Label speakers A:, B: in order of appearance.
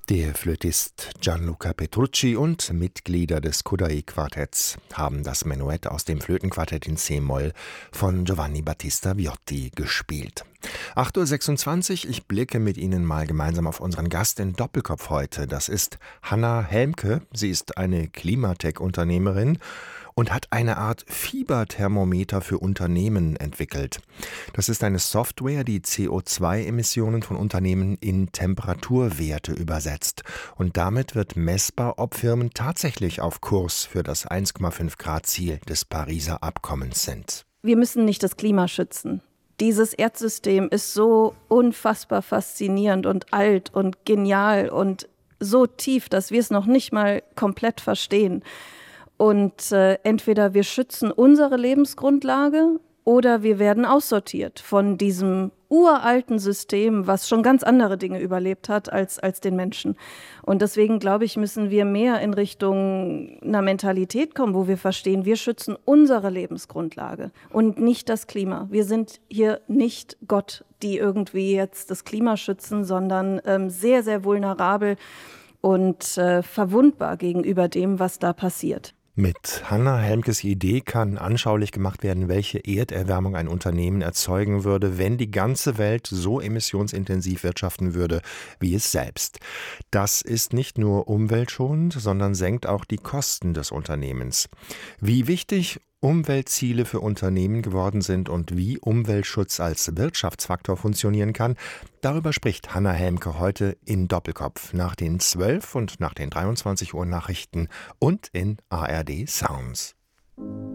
A: Der Flötist Gianluca Petrucci und Mitglieder des Cudahy-Quartetts haben das Menuett aus dem Flötenquartett in c-Moll von Giovanni Battista Viotti gespielt. 8:26 Uhr, ich blicke mit Ihnen mal gemeinsam auf unseren Gast in Doppelkopf heute. Das ist Hannah Helmke. Sie ist eine Klimatech-Unternehmerin und hat eine Art Fieberthermometer für Unternehmen entwickelt. Das ist eine Software, die CO2-Emissionen von Unternehmen in Temperaturwerte übersetzt. Und damit wird messbar, ob Firmen tatsächlich auf Kurs für das 1,5-Grad-Ziel des Pariser Abkommens sind.
B: Wir müssen nicht das Klima schützen. Dieses Erdsystem ist so unfassbar faszinierend und alt und genial und so tief, dass wir es noch nicht mal komplett verstehen. Und entweder wir schützen unsere Lebensgrundlage oder wir werden aussortiert von diesem uralten System, was schon ganz andere Dinge überlebt hat als den Menschen. Und deswegen, glaube ich, müssen wir mehr in Richtung einer Mentalität kommen, wo wir verstehen, wir schützen unsere Lebensgrundlage und nicht das Klima. Wir sind hier nicht Gott, die irgendwie jetzt das Klima schützen, sondern sehr, sehr vulnerabel und verwundbar gegenüber dem, was da passiert.
A: Mit Hannah Helmkes Idee kann anschaulich gemacht werden, welche Erderwärmung ein Unternehmen erzeugen würde, wenn die ganze Welt so emissionsintensiv wirtschaften würde wie es selbst. Das ist nicht nur umweltschonend, sondern senkt auch die Kosten des Unternehmens. Wie wichtig Umweltziele für Unternehmen geworden sind und wie Umweltschutz als Wirtschaftsfaktor funktionieren kann, darüber spricht Hannah Helmke heute in Doppelkopf nach den 12 und nach den 23 Uhr Nachrichten und in ARD Sounds.